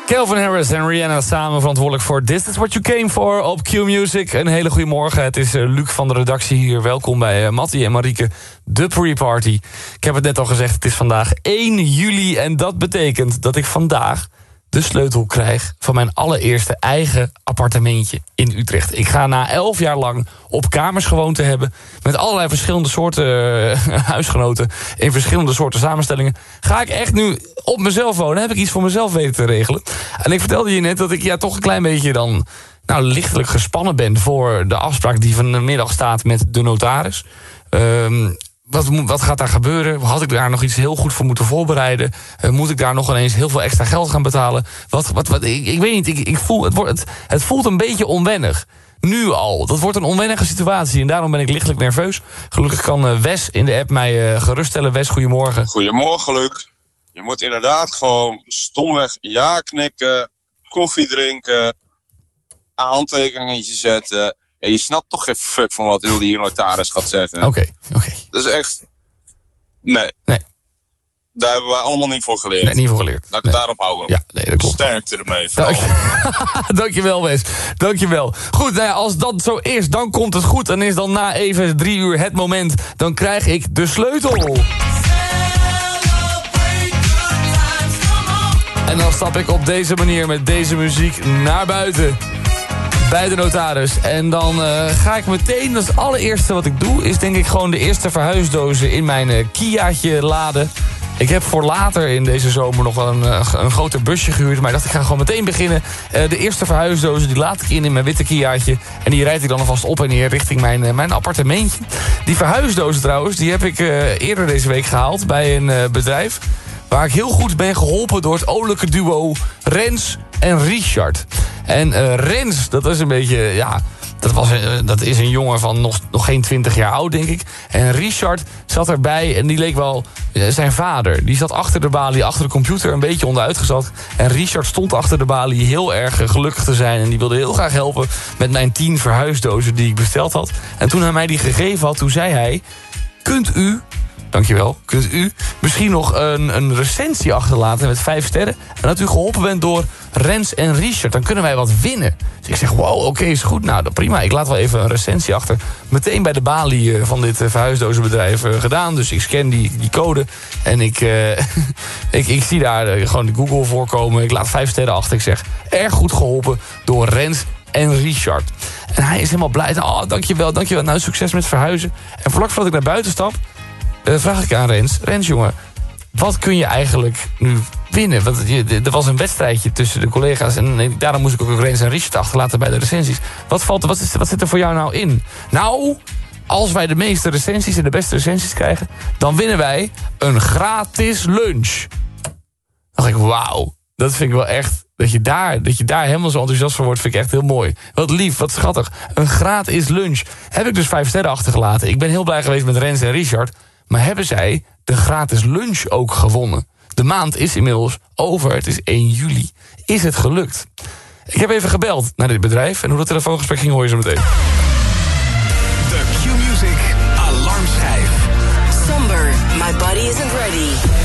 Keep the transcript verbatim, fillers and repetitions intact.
Calvin Harris en Rihanna samen verantwoordelijk voor This Is What You Came For op Q-Music. Een hele goede morgen. Het is uh, Luc van de redactie hier. Welkom bij uh, Mattie en Marieke, de pre-party. Ik heb het net al gezegd, het is vandaag één juli... en dat betekent dat ik vandaag de sleutel krijg van mijn allereerste eigen appartementje in Utrecht. Ik ga na elf jaar lang op kamers gewoond te hebben, met allerlei verschillende soorten uh, huisgenoten, in verschillende soorten samenstellingen, ga ik echt nu op mezelf wonen. Heb ik iets voor mezelf weten te regelen. En ik vertelde je net dat ik ja toch een klein beetje dan nou lichtelijk gespannen ben voor de afspraak die vanmiddag staat met de notaris. Um, Wat, wat gaat daar gebeuren? Had ik daar nog iets heel goed voor moeten voorbereiden? Uh, moet ik daar nog ineens heel veel extra geld gaan betalen? Wat, wat, wat, ik, ik weet niet, ik, ik voel, het, wordt, het, het voelt een beetje onwennig. Nu al. Dat wordt een onwennige situatie en daarom ben ik lichtelijk nerveus. Gelukkig kan uh, Wes in de app mij uh, geruststellen. Wes, goedemorgen. Goedemorgen, Luc. Je moet inderdaad gewoon stomweg ja knikken, koffie drinken, handtekeningetje zetten. En je snapt toch geen fuck van wat heel die hier notaris gaat zeggen. Oké, okay, oké. Okay. Dat is echt... Nee. Nee. Daar hebben wij allemaal niet voor geleerd. Nee, niet voor geleerd. Laat ik nee. het daarop houden. Ja, nee, dat klopt. Sterkte ermee. Dank... Dankjewel, Wes. Dankjewel. Goed, nou ja, als dat zo is, dan komt het goed. En is dan na even drie uur het moment. Dan krijg ik de sleutel. En dan stap ik op deze manier met deze muziek naar buiten. Bij de notaris. En dan uh, ga ik meteen, dat is het allereerste wat ik doe, is denk ik gewoon de eerste verhuisdozen in mijn uh, Kia'tje laden. Ik heb voor later in deze zomer nog wel een, uh, een groter busje gehuurd. Maar ik dacht, ik ga gewoon meteen beginnen. Uh, de eerste verhuisdozen, die laat ik in in mijn witte Kia'tje. En die rijd ik dan alvast op en neer richting mijn, uh, mijn appartementje. Die verhuisdozen trouwens, die heb ik uh, eerder deze week gehaald bij een uh, bedrijf. Waar ik heel goed ben geholpen door het olijke duo Rens en Richard. En uh, Rens, dat is een beetje, ja, dat, was, uh, dat is een jongen van nog, nog geen twintig jaar oud, denk ik. En Richard zat erbij en die leek wel uh, zijn vader. Die zat achter de balie, achter de computer, een beetje onderuitgezakt. En Richard stond achter de balie heel erg uh, gelukkig te zijn. En die wilde heel graag helpen met mijn tien verhuisdozen die ik besteld had. En toen hij mij die gegeven had, toen zei hij, kunt u... Dankjewel. Kunt u misschien nog een, een recensie achterlaten met vijf sterren? En dat u geholpen bent door Rens en Richard. Dan kunnen wij wat winnen. Dus ik zeg, wow, oké, okay, is goed. Nou, dat prima. Ik laat wel even een recensie achter. Meteen bij de balie van dit verhuisdozenbedrijf gedaan. Dus ik scan die, die code. En ik, uh, ik, ik zie daar uh, gewoon de Google voorkomen. Ik laat vijf sterren achter. Ik zeg, erg goed geholpen door Rens en Richard. En hij is helemaal blij. Oh, dankjewel, dankjewel. Nou, succes met verhuizen. En vlak voordat ik naar buiten stap, Uh, vraag ik aan Rens. Rens, jongen, wat kun je eigenlijk nu winnen? Want er was een wedstrijdje tussen de collega's en daarom moest ik ook Rens en Richard achterlaten bij de recensies. Wat, valt, wat, is, wat zit er voor jou nou in? Nou, als wij de meeste recensies en de beste recensies krijgen, dan winnen wij een gratis lunch. Dan dacht ik, wauw, dat vind ik wel echt, dat je, daar, dat je daar helemaal zo enthousiast voor wordt, vind ik echt heel mooi. Wat lief, wat schattig. Een gratis lunch. Heb ik dus vijf sterren achtergelaten. Ik ben heel blij geweest met Rens en Richard. Maar hebben zij de gratis lunch ook gewonnen? De maand is inmiddels over. Het is één juli. Is het gelukt? Ik heb even gebeld naar dit bedrijf. En hoe dat telefoongesprek ging hoor je zo meteen. De Q-Music alarmschijf. Somber, my body isn't ready.